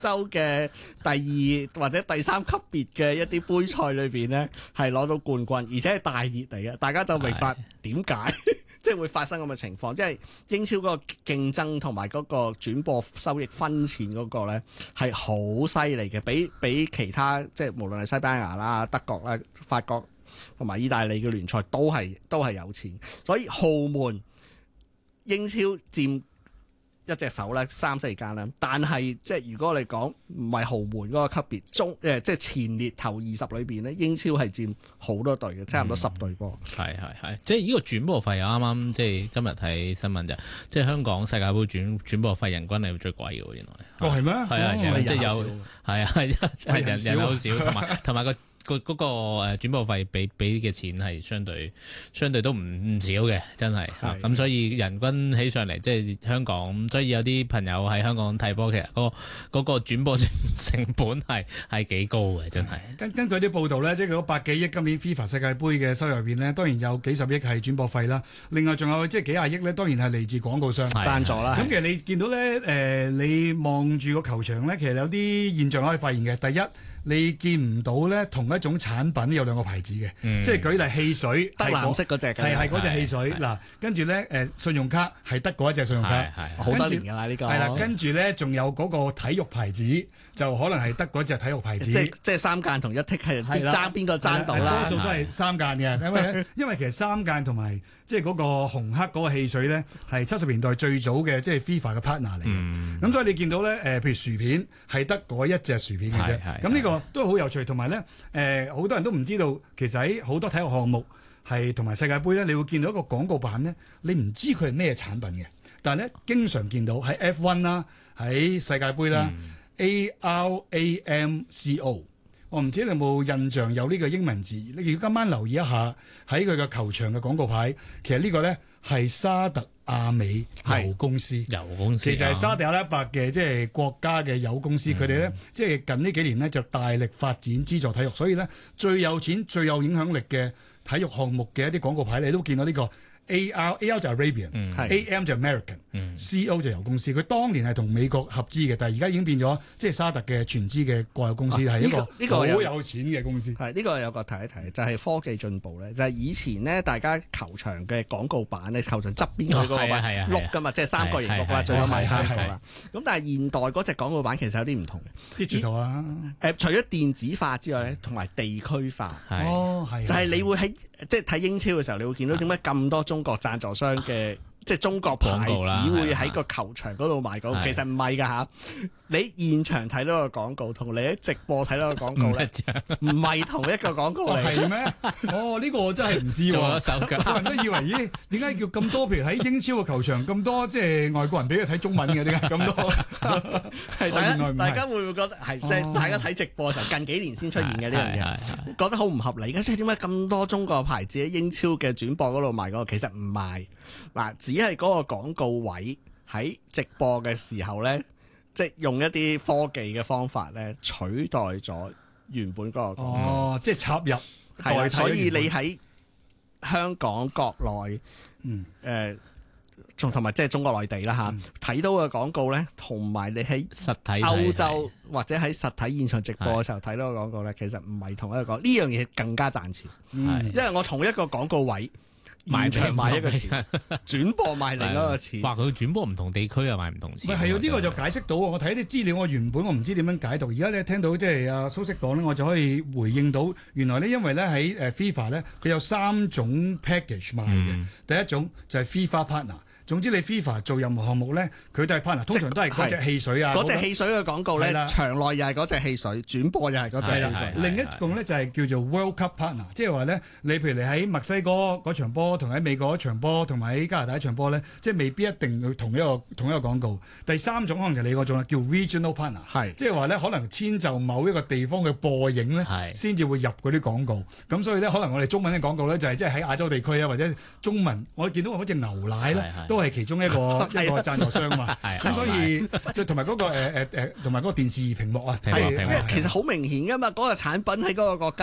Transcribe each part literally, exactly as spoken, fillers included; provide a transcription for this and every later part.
洲嘅第二或者第三級別嘅一啲杯賽裏邊咧，係攞到冠軍，而且係大熱嚟嘅，大家就明白點解即係會發生咁嘅情況，即係英超嗰個競爭同埋嗰個轉播收益分錢嗰個咧係好犀利嘅，比比其他即係無論係西班牙啦、德國啦、法國同埋意大利嘅聯賽都係都係有錢，所以豪門英超佔一隻手咧三四間啦，但係即係如果你講唔係豪門嗰個級別中誒，即係前列頭二十裏邊咧，英超係佔好多隊嘅，差唔多十隊波。 係係係，即係呢個轉播費啱啱即係今日睇新聞就，即係香港世界盃轉轉播費人均係最貴嘅喎，原來。 哦係咩？ 係啊，即係有係啊係人人好少，同埋同埋個。個嗰個誒轉播費俾俾嘅錢係相對相對都唔唔少嘅，真係嚇咁，所以人均起上嚟即係香港，所以有啲朋友喺香港睇波，其實嗰個嗰個轉播成成本係係幾高嘅，真係。 根根據啲報道咧，即係嗰百幾億今年 FIFA 世界盃嘅收入入邊咧，當然有幾十億係轉播費啦，另外仲有即係幾廿億咧，當然係嚟自廣告商贊助啦。咁其實你見到咧誒、呃，你望住個球場咧，其實有啲現象可以發現嘅。第一，你見唔到咧同一種產品有兩個牌子嘅，嗯、即係舉例汽水， 得藍色嗰隻嘅， 係係嗰隻汽水。嗱，跟住咧誒信用卡係得嗰一隻信用卡， 好多年㗎啦呢個。 係啦，跟住咧仲有嗰個體育牌子，就可能係得嗰隻體育牌子。 即即係三間同一剔係爭邊個爭到啦？ 多數都係三間嘅，因為因為其實三間同埋即係嗰個紅黑嗰個汽水咧，係七十年代最早嘅即係 FIFA 嘅 partner 嚟嘅。咁、嗯、所以你見到咧誒，譬如薯片係得嗰一隻薯片嘅啫。咁呢個都好有趣，同埋咧誒，好多人都唔知道，其實喺好多體育項目係同埋世界盃咧，你會見到一個廣告版咧，你唔知佢係咩產品嘅，但係咧經常見到喺 F 一 啦，喺世界盃啦、嗯、A R A M C O， 我唔知你有冇印象有呢個英文字？你如果今晚留意一下喺佢嘅球場嘅廣告牌，其實呢個咧係沙特阿美油公司，油公司其實係沙特阿拉伯嘅即係國家嘅油公司，佢哋咧即係近呢幾年咧就大力發展資助體育，所以咧最有錢、最有影響力嘅體育項目嘅一啲廣告牌，你都見到呢個 A R A R 就係 Arabian，A M 就係 American，C O 就油公司。佢當年係同美國合資嘅，但係而家已經變咗即係沙特嘅全資嘅國有公司，係一個呢個好有錢嘅公司。 係呢個有個提一提，就係科技進步咧，就係以前咧大家球場嘅廣告版咧，球場側邊佢嗰個版碌㗎嘛，即係三角形碌啦，最多賣三個啦。咁但係現代嗰隻廣告版其實有啲唔同嘅 ，digital啊， 誒除咗電子化之外咧，同埋地區化。 哦，係就係你會喺即係睇英超嘅時候，你會見到點解咁多中國贊助商嘅即係中國牌子會喺個球場嗰度賣廣告，其實唔係㗎嚇。你現場睇到個廣告同你喺直播睇到個廣告咧，唔係同一個廣告嚟。 係咩？哦，呢個我真係唔知喎。 做咗手腳， 好多人都以為咦，點解叫咁多？譬如喺英超嘅球場咁多，即係外國人俾佢睇中文嘅，點解咁多？ 係大家大家會唔會覺得係即係大家睇直播嘅時候，近幾年先出現嘅呢樣嘢，覺得好唔合理？而家即係點解咁多中國牌子喺英超嘅轉播嗰度賣嗰個？其實唔賣嗱，只係嗰個廣告位喺直播嘅時候咧。即係用一啲科技嘅方法咧，取代咗原本嗰個廣告。 哦，即係插入代替。 所以你喺香港國內，嗯誒，仲同埋即係中國內地啦嚇，睇、嗯、到嘅廣告咧，同埋你喺實體歐洲或者喺實體現場直播嘅時候睇到嘅廣告咧，其實唔係同一個廣告。呢樣嘢更加賺錢，嗯、因為我同一個廣告位。現場賣一個錢，轉播賣另一個錢。話佢轉播唔同地區又賣唔同錢。 唔係係呢個就解釋到。我睇啲資料，我原本我唔知點樣解讀。而家咧聽到即係阿蘇軾講咧，我就可以回應到。原來咧，因為咧喺誒 FIFA 咧，佢有三種 package 賣嘅。嗯、第一種就係 FIFA partner。總之你 FIFA 做任何項目咧，佢都係 partner，通常都係嗰隻汽水啊。 嗰隻汽水嘅廣告咧，場內又係嗰隻汽水，轉播又係嗰隻汽水。 另一個咧就係叫做 World Cup partner，即係話咧，你譬如你喺墨西哥嗰場波，同喺美國嗰場波，同埋喺加拿大一場波咧，即係未必一定要同一個同一個廣告。第三種可能就係你嗰種啦，叫 Regional partner，係即係話咧可能遷就某一個地方嘅播映咧，先至會入嗰啲廣告。咁所以咧，可能我哋中文嘅廣告咧就係即係喺亞洲地區啊，或者中文，我見到好似牛奶咧都係其中一個一個贊助商嘛，咁所以即係同埋嗰個誒誒誒，同埋嗰個電視屏幕啊， 係因為其實好明顯噶嘛，嗰個產品喺嗰個國家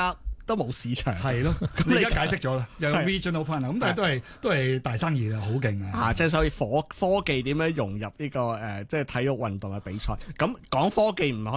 都冇市場。 係咯，你而家解釋咗啦，有 regional partner，咁但係都係都係大生意啦，好勁啊！ 啊，即係所以科科技點樣融入呢、這個誒、呃，即係體育運動嘅比賽。咁講科技唔可